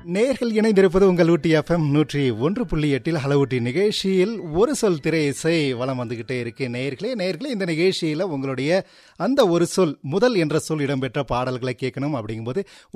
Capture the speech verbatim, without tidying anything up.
நேர்கள் இணைந்திருப்பது உங்கள் ஊட்டி எஃப்எம் நூற்றி ஒன்று புள்ளி எட்டில் ஹலவூட்டி நிகழ்ச்சியில் ஒரு சொல் திரை இசை வளம் வந்துகிட்டே இருக்கு. நேர்களே நேர்களே இந்த நிகழ்ச்சியில் உங்களுடைய அந்த ஒரு சொல் முதல் என்ற சொல் இடம்பெற்ற பாடல்களை கேட்கணும் அப்படிங்கும்போது